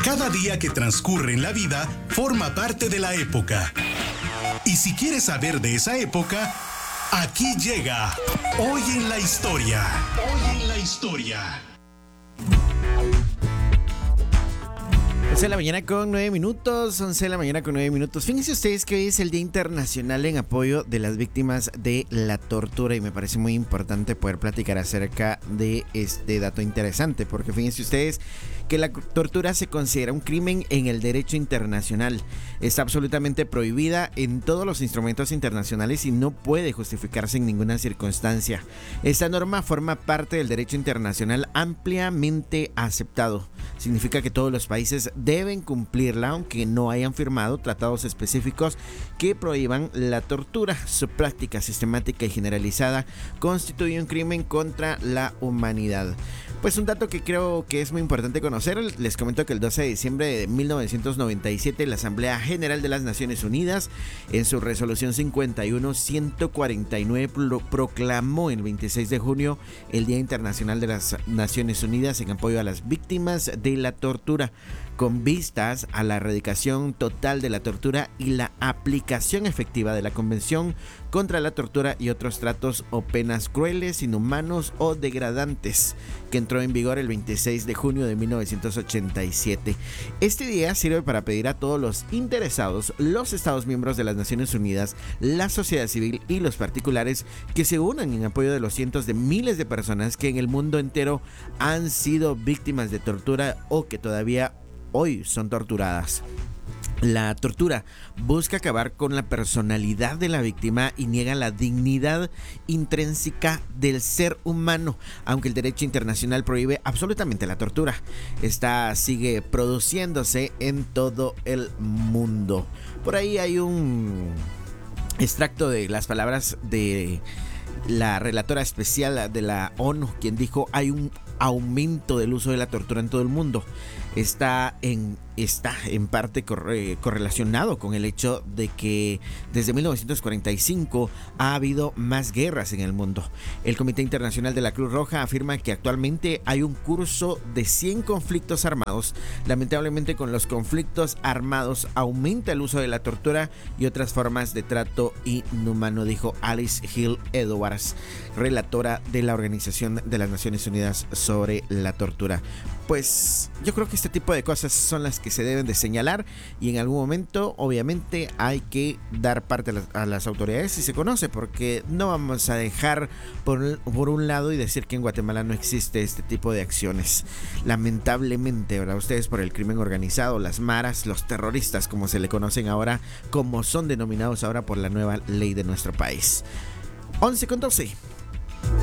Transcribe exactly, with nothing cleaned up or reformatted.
Cada día que transcurre en la vida forma parte de la época. Y si quieres saber de esa época, aquí llega Hoy en la Historia. Hoy en la Historia. once de la mañana con nueve minutos, once de la mañana con nueve minutos. Fíjense ustedes que hoy es el Día Internacional en apoyo de las víctimas de la tortura y me parece muy importante poder platicar acerca de este dato interesante, porque fíjense ustedes que la tortura se considera un crimen en el derecho internacional. Está absolutamente prohibida en todos los instrumentos internacionales y no puede justificarse en ninguna circunstancia. Esta norma forma parte del derecho internacional ampliamente aceptado. Significa que todos los países deben cumplirla, aunque no hayan firmado tratados específicos que prohíban la tortura. Su práctica sistemática y generalizada constituye un crimen contra la humanidad. Pues un dato que creo que es muy importante conocer, les comento que el doce de diciembre de mil novecientos noventa y siete la Asamblea General de las Naciones Unidas en su resolución cincuenta y uno ciento cuarenta y nueve pro- proclamó el veintiséis de junio el Día Internacional de las Naciones Unidas en apoyo a las víctimas de la tortura, con vistas a la erradicación total de la tortura y la aplicación efectiva de la Convención contra la tortura y otros tratos o penas crueles, inhumanos o degradantes, que entró en vigor el veintiséis de junio de mil novecientos ochenta y siete. Este día sirve para pedir a todos los interesados, los Estados miembros de las Naciones Unidas, la sociedad civil y los particulares que se unan en apoyo de los cientos de miles de personas que en el mundo entero han sido víctimas de tortura o que todavía hoy son torturadas. La tortura busca acabar con la personalidad de la víctima y niega la dignidad intrínseca del ser humano, aunque el derecho internacional prohíbe absolutamente la tortura. Esta sigue produciéndose en todo el mundo. Por ahí hay un extracto de las palabras de la relatora especial de la ONU, quien dijo: hay un aumento del uso de la tortura en todo el mundo. Está en, está en parte corre, correlacionado con el hecho de que desde mil novecientos cuarenta y cinco ha habido más guerras en el mundo. El Comité Internacional de la Cruz Roja afirma que actualmente hay un curso de cien conflictos armados. Lamentablemente, con los conflictos armados aumenta el uso de la tortura y otras formas de trato inhumano, dijo Alice Hill Edwards, relatora de la Organización de las Naciones Unidas sobre la tortura. Pues yo creo que este tipo de cosas son las que se deben de señalar y en algún momento obviamente hay que dar parte a las, a las autoridades si se conoce, porque no vamos a dejar por, por un lado y decir que en Guatemala no existe este tipo de acciones. Lamentablemente, ¿verdad? Ustedes, por el crimen organizado, las maras, los terroristas como se le conocen ahora, como son denominados ahora por la nueva ley de nuestro país. once con doce.